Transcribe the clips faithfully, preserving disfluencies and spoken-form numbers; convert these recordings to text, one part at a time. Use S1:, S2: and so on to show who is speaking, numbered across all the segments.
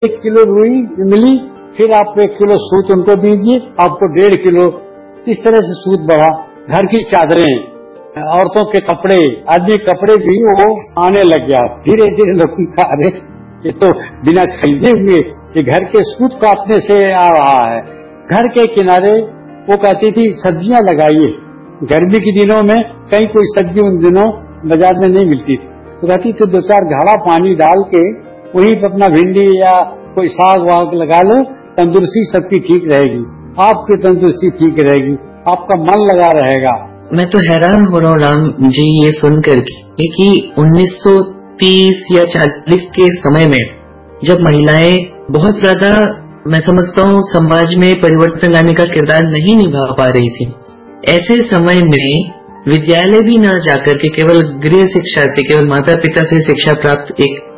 S1: एक किलो रुई मिली, फिर आप एक किलो सूत उनको दीजिए, आपको डेढ़ किलो। इस तरह से सूत बढ़ा। घर की चादरें, औरतों के कपड़े, आदमी कपड़े भी वो आने लग गया। धीरे धीरे लोग कहा अरे ये तो बिना खरीदे हुए ये घर के सूत काटने से आ रहा है। घर के किनारे वो कहती थी सब्जियां लगाइए। गर्मी के दिनों में कहीं कोई सब्जी उन दिनों बाजार में नहीं मिलती थी, तो कहती थी दो चार घड़ा पानी डाल के वहीं पर अपना भिंडी या कोई साग वाग लगा लो, तंदुरुस्ती सबकी ठीक रहेगी, आपकी तंदुरुस्ती ठीक रहेगी, आपका मन लगा रहेगा।
S2: मैं तो हैरान हो रहा हूँ राम जी ये सुनकर के कि उन्नीस सौ तीस या चालीस के समय में जब महिलाएं बहुत ज्यादा, मैं समझता हूँ, समाज में परिवर्तन लाने का किरदार नहीं निभा पा रही थी, ऐसे समय में विद्यालय भी न जाकर के केवल गृह शिक्षा से, केवल माता पिता से शिक्षा प्राप्त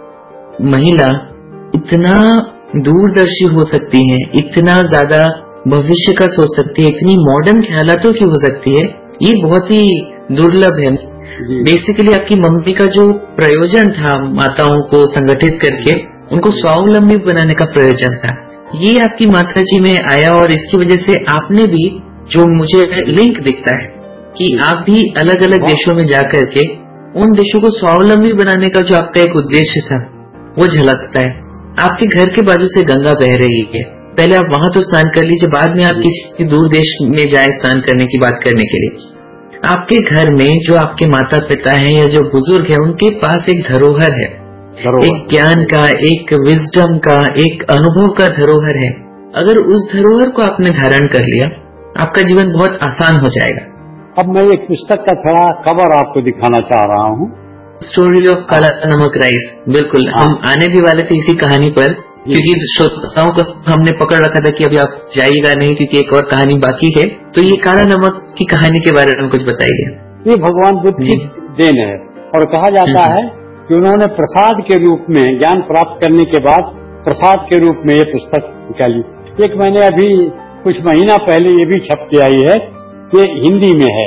S2: एक महिला इतना दूरदर्शी हो सकती है, इतना ज्यादा भविष्य का सोच सकती है, इतनी मॉडर्न ख्यालातों की हो सकती है, ये बहुत ही दुर्लभ है। बेसिकली आपकी मम्मी का जो प्रयोजन था माताओं को संगठित करके उनको स्वावलंबी बनाने का प्रयोजन था, ये आपकी माता जी में आया और इसकी वजह से आपने भी, जो मुझे लिंक दिखता है कि आप भी अलग अलग देशों में जाकर के उन देशों को स्वावलंबी बनाने का जो आपका एक उद्देश्य था वो झलकता है। आपके घर के बाजू से गंगा बह रही है, पहले आप वहां तो स्नान कर लीजिए, बाद में आप किसी दूर देश में जाए स्नान करने की बात करने के लिए। आपके घर में जो आपके माता पिता हैं या जो बुजुर्ग हैं उनके पास एक धरोहर है, एक ज्ञान का, एक विजडम का, एक अनुभव का धरोहर है। अगर उस धरोहर को आपने धारण कर लिया आपका जीवन बहुत आसान हो जाएगा।
S1: अब मैं एक पुस्तक का थोड़ा कवर आपको दिखाना चाह रहा हूँ,
S2: स्टोरी ऑफ काला नमक राइस। बिल्कुल, हम आने भी वाले थे इसी कहानी पर, क्योंकि श्रोताओं को हमने पकड़ रखा था कि अभी आप जाइएगा नहीं क्योंकि एक और कहानी बाकी है। तो ये काला नमक की कहानी के बारे में कुछ बताइए।
S1: ये भगवान बुद्ध की देन है और कहा जाता है कि उन्होंने प्रसाद के रूप में, ज्ञान प्राप्त करने के बाद प्रसाद के रूप में ये पुस्तक निकाली। एक मैंने अभी कुछ महीना पहले ये भी छप के आई है, ये हिंदी में है,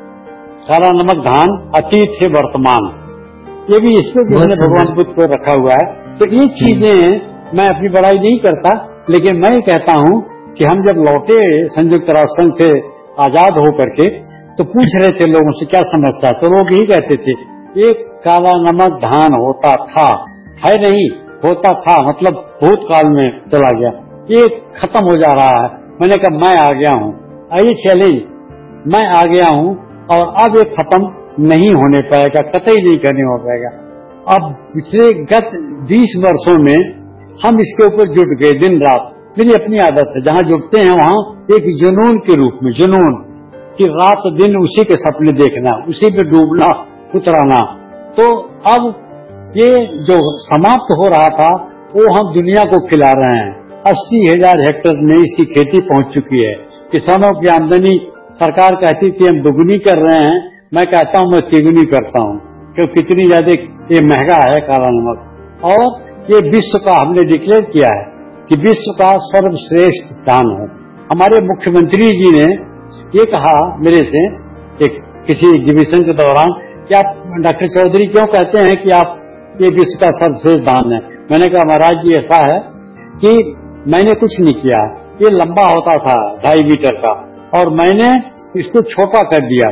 S1: काला नमक धान अतीत से वर्तमान। ये भी इसमें भी भगवान बुद्ध को रखा हुआ है। तो ये चीजें मैं अपनी बड़ाई नहीं करता, लेकिन मैं कहता हूँ कि हम जब लौटे संयुक्त राष्ट्र संघ से आजाद होकर के, तो पूछ रहे थे लोगों से क्या समस्या, तो लोग यही कहते थे एक काला नमक धान होता था, है नहीं, होता था मतलब भूतकाल में चला गया, ये खत्म हो जा रहा है। मैंने कहा मैं आ गया हूँ, आइए चैलेंज, मैं आ गया हूँ और अब ये खत्म नहीं होने पाएगा, कतई नहीं करने हो पाएगा। अब पिछले गत बीस वर्षों में हम इसके ऊपर जुट गए दिन रात। मेरी अपनी आदत है, जहाँ जुटते हैं वहाँ एक जुनून के रूप में, जुनून कि रात दिन उसी के सपने देखना, उसी पे डूबना उतराना। तो अब ये जो समाप्त हो रहा था वो हम दुनिया को खिला रहे हैं। अस्सी हजार हेक्टेयर में इसकी खेती पहुंच चुकी है। किसानों की आमदनी सरकार कहती थी हम दुगुनी कर रहे हैं, मैं कहता हूँ मैं तिगुनी करता हूँ, क्योंकि कितनी ज्यादा ये महंगा है काला नमक। और ये विश्व का हमने डिक्लेयर किया है कि विश्व का सर्वश्रेष्ठ धान है। हमारे मुख्यमंत्री जी ने ये कहा मेरे से एक किसी एग्जीबिशन के दौरान कि आप डॉक्टर चौधरी क्यों कहते हैं कि आप ये विश्व का सर्वश्रेष्ठ धान है। मैंने कहा महाराज जी ऐसा है कि मैंने कुछ नहीं किया, ये लंबा होता था ढाई मीटर का और मैंने इसको छोटा कर दिया,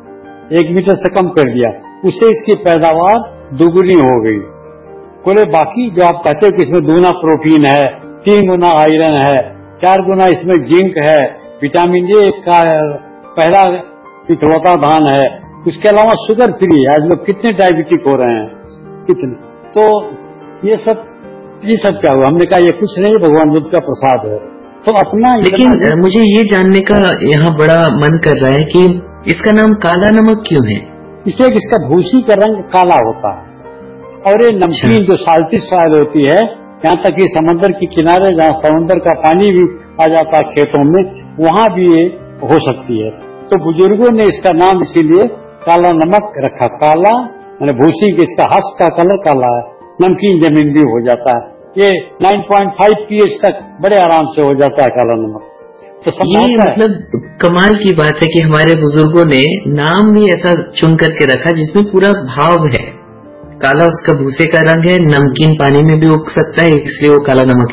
S1: एक मीटर से कम कर दिया, उससे इसकी पैदावार दुगुनी हो गई। बोले बाकी जो आप कहते हो कि इसमें दूना प्रोटीन है, तीन गुना आयरन है, चार गुना इसमें जिंक है, विटामिन ए का पहला इकलौता धान है, उसके अलावा शुगर फ्री है। आज लोग कितने डायबिटिक हो रहे हैं, कितने। तो ये सब ये सब क्या हुआ? हमने कहा ये कुछ नहीं, भगवान बुद्ध का प्रसाद है। तो अपना,
S2: लेकिन मुझे ये जानने का यहाँ बड़ा मन कर रहा है कि इसका नाम काला नमक क्यों है?
S1: इसलिए कि इसका भूसी का रंग काला होता है और ये नमकीन जो साल्टी सॉइल होती है, यहाँ तक कि समंदर के किनारे जहाँ समंदर का पानी भी आ जाता है खेतों में, वहाँ भी ये हो सकती है। तो बुजुर्गों ने इसका नाम इसीलिए काला नमक रखा। काला मैंने भूसी के, इसका हस्त का कलर काला है, नमकीन जमीन भी हो जाता है। ये नौ पॉइंट पाँच पीएच तक बड़े आराम से हो जाता है काला नमक।
S2: तो ये मतलब कमाल की बात है कि हमारे बुजुर्गों ने नाम भी ऐसा चुन करके रखा जिसमें पूरा भाव है। काला उसका भूसे का रंग है, नमकीन पानी में भी उग सकता है, इसलिए वो काला नमक